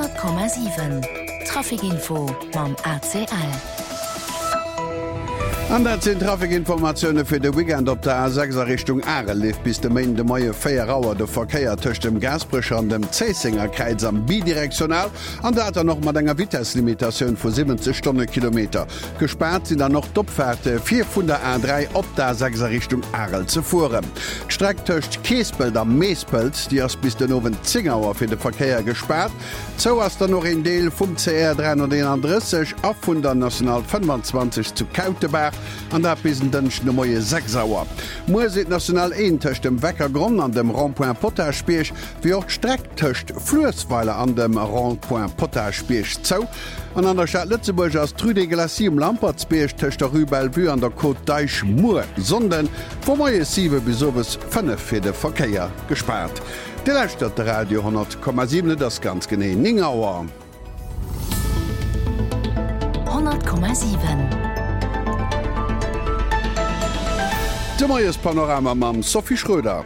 100,7 Trafikinfo mam ACL. An der sind Trafikinformationune fir de Weekend op der A6 Richtung Aare lief bis de Main de Maier 4 Auer de Verkeier töcht dem Gasbrecher an dem Zeisinger Kreiz am bidirektional, an der hat noch mat enger Witeslimitationun vu 70 Stundenkilometer. Gesperrt sind noch Doppfährte 4 vun der A3 op der A6 Richtung Aarel ze fuhren. Streck töcht Keespelt am Meespelt, die ass bis den Owen Zingauer fir de Verkeier gesperrt. Zo ass der noch en Deel vum CR 331 ab vun der National 25 zu Kauteberg, an der bisen dënsch no moie 6 Auer. Muesit National 1 töcht dem Weckergrund an dem Rondpoint Pottagespiech, wie auch Streck töcht Flussweiler an dem Rondpoint Pottagespiech zou. An der Stadt Lützeburg ass Trüde Glacier im Lampertsbeech töcht der Rübel wie an der Côte d'Aich Mur, sonden vor moie 7 bis sowes 5 fir de Verkeier gesperrt. De Leistadt der Radio 100,7 das ganz genee Ningauer. 100,7 De moies Panorama mam Sophie Schröder.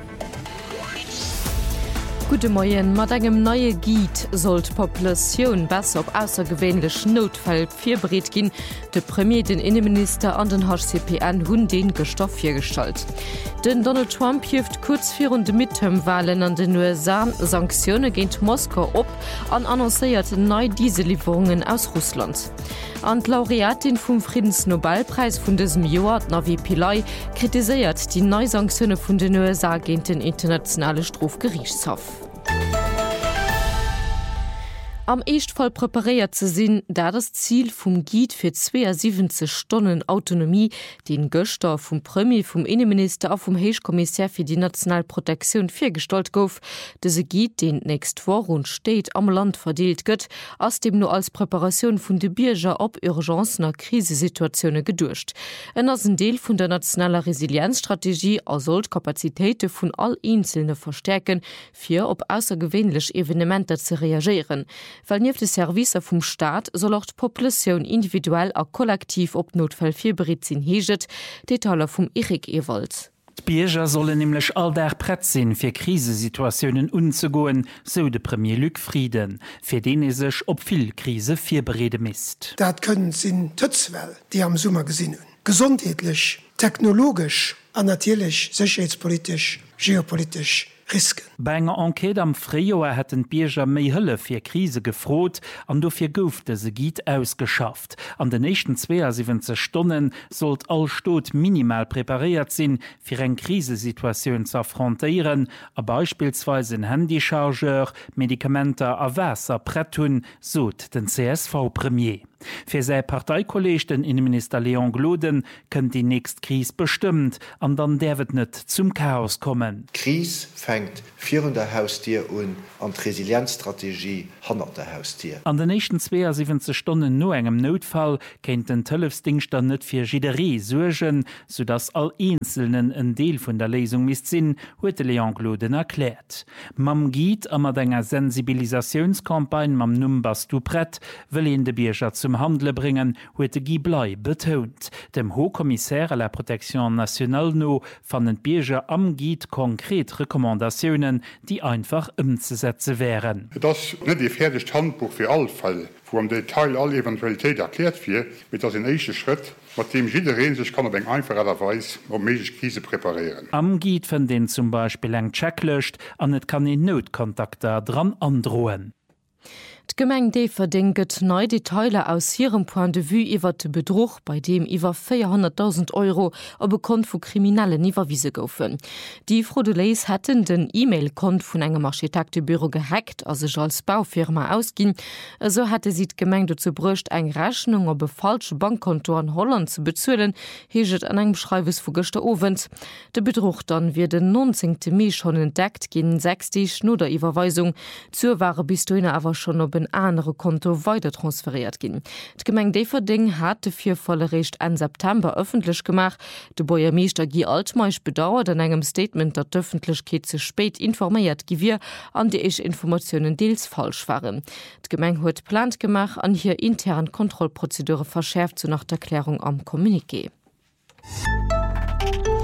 Gute Moien, mat engem neue Giet sollt Populationun besser op aussergewwenlech Notfall firbreet ginn. De Premier den Innenminister an den HCPN hunn den Gestoff firstalt. Den Donald Trump hift kurz vir de Midterm-Wahlen an den USA Sanktionune géint Moskau op an annoncéiert neu Diesellieferungen aus Russland. An Laureatin vum Friedensnobelpreis vun diesem Joar Navi Pillay kritiséiert die Neusanktionune vun den USA géint den internationale Strafgerichtshof. Am Echtfall präpariert ze sinn, da das Ziel vum Giet fir 72 Stunden Autonomie, den Göster vum Premier, vum Innenminister a vum Heichkommissär fir die Nationalprotektion firstalt gouf, dese Giet den nächst Vorrund steht am Land verdeelt gëtt, ass dem nur als Präparation vun de Bierger op urgencener Krisesituationune gedurcht. Enners ein Deel vun der nationaler Resilienzstrategie er sollt Kapazitéite vun all Einzelne verstärken, fir op aussergewwenlech Evenementer ze reagieren. Weil nief de Service vum Staat soll auch d'Populationun individuell a kollektiv op Notfall firbereet sinn heget, Detailer vum Erik Ewald. Bierger sollen nämlich all der Brett sinn fir Krisesituationen unzugoen, so de Premier Luc Frieden, fir den er sech op vill Krise firberede misst. Dat können sinn Tëtzwell, die am Summer gesinnen. Gesundheitlich, technologisch, an natürlich, sicherheitspolitisch, geopolitisch. Bei enger Enquete am Frioer hat den Bierger méi Hëlle fir Krise gefrot, an dofir goufte se Giet ausgeschafft. An den nächsten 72 Stunden sollt all Stot minimal präpariert sinn, fir eng Krisesituationun zu affrontieren, a beispielsweise en Handychargeur, Medikamenter a Wässer prettun, sot den CSV-Premier. Für sei Parteikolleg den Innenminister Leon Gloden könnt die nächst Krise bestimmt, an dann derwet net zum Chaos kommen. Krise fängt 400 Haustier an Resilienzstrategie 100 Haustier. An den nächsten 72 Stunden no engem Notfall kennt den Tëllefsdingster net fir Jiderie sugen, sodass all Einzelnen en Deel vun der Lesung mis sinn, huete Leon Gloden erklärt. Mam Giet a mat enger Sensibilisationskampagne mam Numbers du Brett will in de Bierger zum Handle bringen, huete Guy Blei betont. Dem Hochkommissär à la Protection nationale no van den Bierger am Giet konkret Rekommandationen, die einfach umzusetzen wären. Das net die fertig Handbuch für alle Fälle, wo am Detail alle Eventualität erklärt wird, mit das in erste Schritt, mit dem jeder sich kann eng einfacher Weise um mögliche Krise präparieren. Am Giet von den zum Beispiel eng Check löscht, an net kann in Notkontakter dran androhen. Gemeng de verdinget neu Detailer aus ihrem Point de vue iwwer de Bedruch, bei dem iwwer 400.000 Euro op bekannt vu Kriminellen iwwerwiese goufen. Die Frodoleis hätten den E-Mail-Kont vun engem Architektebüro gehackt, as sech als Baufirma ausgin. So hätte sie d'Gemeng zu brucht eng Rechnung op be falsche Bankkonto an Holland zu bezuelen, heget an engem Schreiwes vu Göster Owens. De Bedruch dann wird den 19. Mai schon entdeckt gin 60 no der Iwerweisung. Zur Ware bis du awer schon op andere Konto weiter transferiert gin. D'Gemeng Deverding hat de viervolle Recht an September öffentlich gemacht. De Bürgermeister Guy Altmaisch bedauert an engem Statement, dat d'Öffentlichkeit zu spät informiert gewir, an die ich Informationen deels falsch waren. D'Gemeng huet plant gemacht, an hier intern Kontrollprozedure verschärft zu nach der Erklärung am Kommuniqué.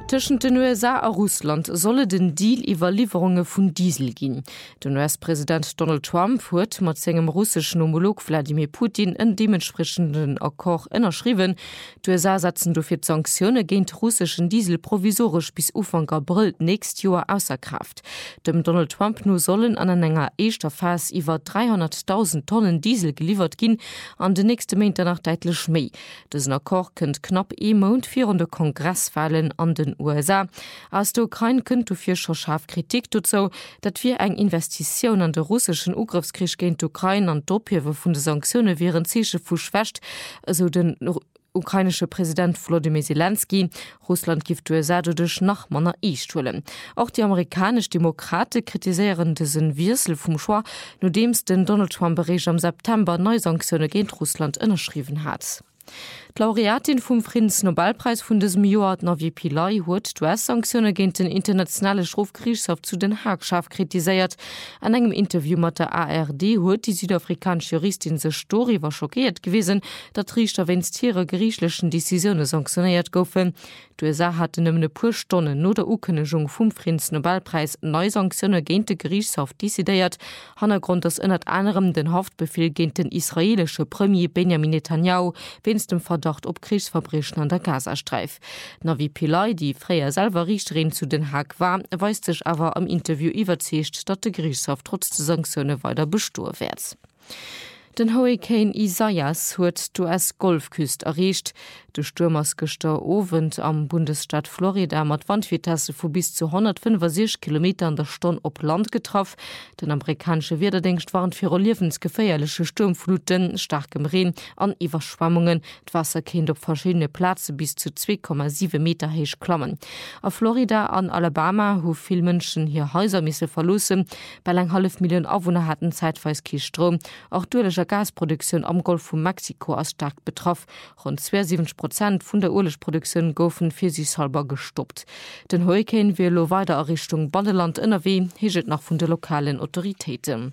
Tschen den USA a Russland solle den Deal iwwer Lieferunge vun Diesel ginn. Den US-Präsident Donald Trump huet mat segem russsischen Homolog Wladimir Putin en dementsprechenden Akkor ënnerschriwen. USA setzen do fir Sanktionune géint russischen Diesel provisorisch bis Ufang April nächst Joer ausser Kraft. Dem Donald Trump no sollen an en enger eischter Fas iwwer 300.000 Tonnen Diesel geliefert ginn, an de nächste Meter nach deitlech méi. Dësen Akkor kënnt knapp Mount virende Kongressfallen an den USA. Aus der Ukraine kënnt du fir scho scharf Kritik dazu, dat wir eng Investition an der russischen Ugriffskrieg gegen die Ukraine an Dopiewe vun de Sanktionen wären Zesche fuschwächt, also den ukrainische Präsident Volodymyr Zelensky. Russland gift USA durch nach Manner Istullen. Auch die amerikanische Demokraten kritisieren diesen Wirsel vom Schwar, nur dems den Donald Trump bereits am September neue Sanktionen gegen Russland unterschrieben hat. Die Laureatin vom Friedensnobelpreis von diesem Jahr, Navi Pillay, hat die US-Sanktionen gegen den internationalen Strafgerichtshof zu Den Haag scharf kritisiert. An einem Interview mit der ARD hat die südafrikanische Juristin se Story war schockiert gewesen, dass Richter wenn's ihre gerichtlichen Decisionen sanktioniert gofen. Die USA hatten eine paar Stunden nach der Ankündigung vom Friedensnobelpreis neue Sanktionen gegen den Gerichtshof decidiert, Hintergrund dass unter anderem den Haftbefehl gegen den israelischen Premier Benjamin Netanyahu wenn's dem Verdacht op Kriegsverbrechen an der Gazastreif. Navi Pillay, die freier selber Richterin zu Den Haag war, weist sich aber am Interview überzeugt, dass der Gerichtshof trotz der Sanktionen weiter bestehen wird. Den Hurricane Isaias huet die US-Golfküste erreicht. Der Sturm ist gestern Abend am Bundesstaat Florida mit Windtasse von bis zu 165 km an der Stunde auf Land getroffen. Den amerikanischen Wetterdienst waren für lebensgefährliche Sturmfluten, starkem Regen und Überschwemmungen. Das Wasser kann auf verschiedene Plätze bis zu 2,7 Meter hoch klammen. Auf Florida und Alabama, wo viele Menschen hier Häuser müssen verlassen, bei 500.000 Einwohner hatten zeitweise keinen Strom. Auch durch Gasproduktion am Golf von Mexiko ist stark betroffen. Rund 72% von der Ölproduktion goufen für sich halber gestoppt. Den Hurricane will weiter Richtung Bandeland NRW, heget nach von den lokalen Autoritäten.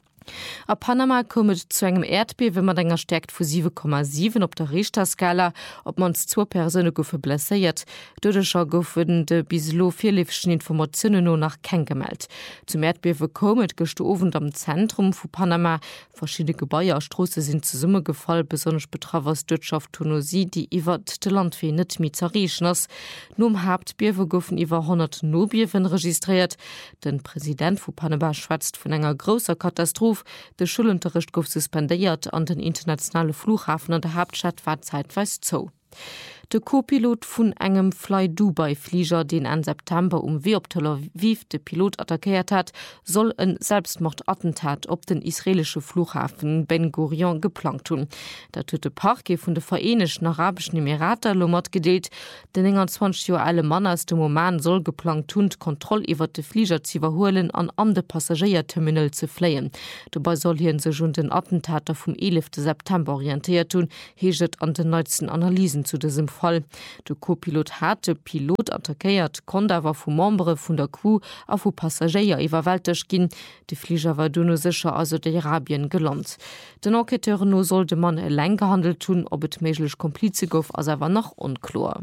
A Panama kommet zu engem Erdbeben mat enger Stärke von 7,7 op der Richterskala, ob mans 2 Personen goufe blessiert. Dodescher goufen de bislo vierlifschen Informationen nur nach kennengemeldet. Zum Erdbeben kommet gestoven am Zentrum von Panama. Verschiedene Gebäude aus Straße sind zu Summe gefallen, besonders betroffen aus Wirtschaft Tunusie, die iwwer de Landwehr net mit zerriechen ist. Nur am Hauptbeben goufen iwwer 100 Nobiewen registriert. Den Präsident von Panama schwätzt von enger großer Katastrophe. Der Schulunterricht gouf suspendiert an den internationale Flughafen an der Hauptstadt war zeitweise zu. Der Co-Pilot von engem Fly Dubai Flieger, den an September op Tel Aviv de Pilot attackiert hat, soll ein Selbstmordattentat op den israelischen Flughafen Ben Gurion geplant tun. Der töte Parke von der Vereinigten Arabischen Emirate lommert gedeelt, den 20 Jahre alle Mann aus dem Oman soll geplant tun, Kontrolle über den Flieger zu überholen an de Passagierterminal zu fliehen. Dabei soll hier sich schon den Attentater vom 11. September orientiert tun, heget an den neuesten Analysen zu diesem Fall. Der Co-Pilot hat den Pilot attackiert, konnte aber von Membre von der Crew auf von Passagier überwältigt gehen. Der Flieger war nur sicher aus Saudi-Arabien gelandet. Den Enquêteur no sollte man allein gehandelt tun, ob es möglich Komplize gab, also war noch unklar.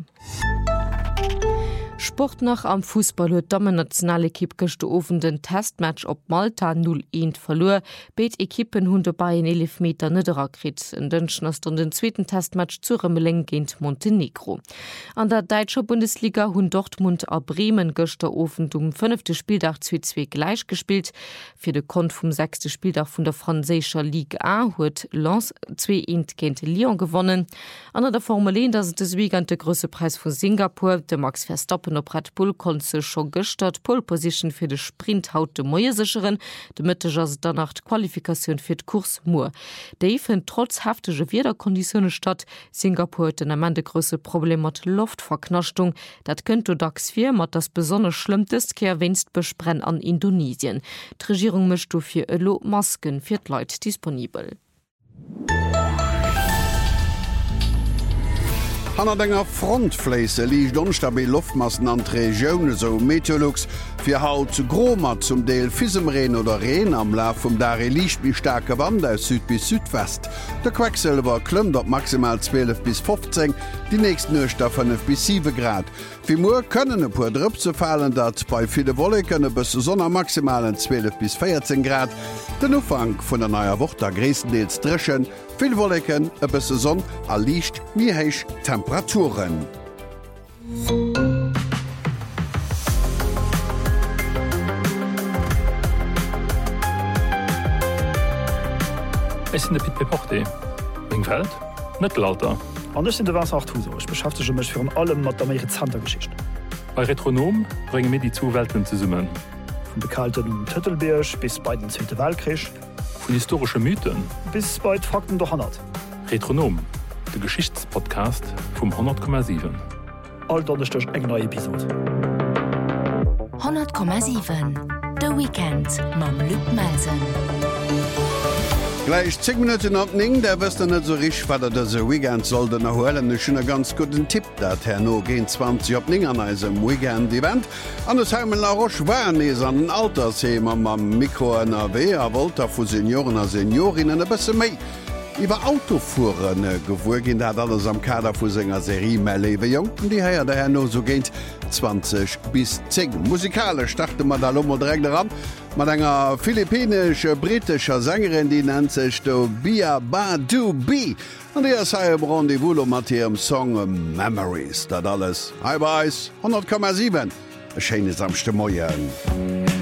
Sport nach am Fußball huet Damen-Nationalekipp gestern Abend den Testmatch op Malta 0-1 verlor. Beid Ekippen hunn dabei in 11 Meter niederer krit. In Dënschen ass an den zweiten Testmatch zu Remmeling géint Montenegro. An der Deutscher Bundesliga hunn Dortmund a Bremen gestern Abend 5. Spieltag 2-2 gleich gespielt. Für den Kont vom 6. Spieltag von der französischer Ligue 1 huet Lens 2-1 géint Lyon gewonnen. An der Formel 1 das des Weekend der größte Preis von Singapur. Der Max Verstappen op Red Bull konnte schon gestern Pole Position für den Sprint haut de Moie sicheren, de Mittag danach die Qualifikation für den Kurs Moor. Der findet trotz haftiger Wetterkonditionen statt. Singapur hat am Ende größte Problem mit Luftverknachtung. Das könnte DAX 4 mit das besonders schlimmste Kehr wennst besprenn an Indonesien. Die Regierung möchte für Masken für die Leute disponibel. Hanner denger Frontfläise liicht onstabil Luftmassen an Regionune so Meteorlux fir haut Gromer zum Deel Fisemreen oder Reen am La vum Dare liicht wie starke Wand aus Süd bis Südwest. Der Quecksilber klëmmt op maximal 12 bis 15, die nächst Nøchter 5 bis 7 Grad. Fi Moer kënnen e puer Drpp ze fallen, dat bei fide Wolleken e bësse Sonner maximalen 12 bis 14 Grad. Den Ufang vun der neuer Woche der gréessendeels dreschen, vill Wolleken e bësse Sonn a liicht mirhéich Temperaturen. Ich sind de Pit Porté. Wingfeld? Mittelalter. Anders sind de was auch Huso. Ich beschäftige mich für allem mat der Zantergeschicht. Bei Retronom bringen mir die zwei Welten zu summen. Von bekalten Tüttelbeersch bis bei den Zweite Weltkrieg. Von historische Mythen bis bei Fakten der 100. Retronom, der Geschichtspodcast vom 100,7. All donnerstag eng neue Episode. 100,7 The Weekend mam Luc Melsen. Gleich 10 Minuten ab Ning, der wüsste net so rich, wat der se Weekend soll den erhoelen schon e ganz guten Tipp, dat Herr no gen 20 op Ning an eisem Weekend-Event. Anders Heimmen La Roche Warnees an den Altershemer mam Mikro NRW a Volta vu Senioren a Seniorinnen e bësse méi. Iwer Autofuhren gewur gin dat alles am Kader vu senger Serie Melewe Jonken, die heier der Herr no so géint 20 bis 10. Musikale starte mat da lommer direkt ran, mat enger philippinisch-britischer Sängerin, die nennt sech do Bia Badu B. An der sei Rendezvous mat ihrem Song Memories, dat alles. Hi Boys, 100,7. E schöne samste Moien.